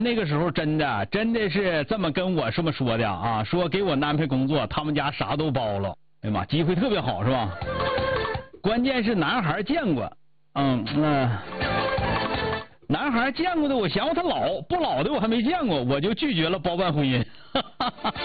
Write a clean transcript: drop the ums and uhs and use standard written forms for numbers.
那个时候真的是这么跟我这么说的啊，说给我安排工作，他们家啥都包了。哎呀妈，机会特别好是吧？关键是男孩见过，男孩见过的，我嫌他老，不老的我还没见过，我就拒绝了包办婚姻。